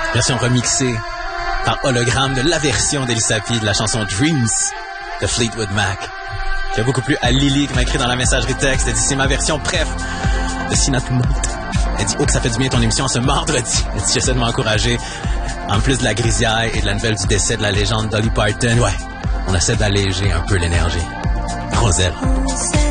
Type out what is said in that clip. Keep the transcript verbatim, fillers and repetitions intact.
Version remixée par hologramme de la version d'Elissa P de la chanson Dreams de Fleetwood Mac. Qui a beaucoup plu à Lily qui m'a écrit dans la messagerie texte. Elle dit c'est ma version préf de Sinat Mout. Elle dit oh que ça fait du bien ton émission ce mardi. Elle dit j'essaie de m'encourager. En plus de la grisaille et de la nouvelle du décès de la légende Dolly Parton, ouais, on essaie d'alléger un peu l'énergie. Roselle.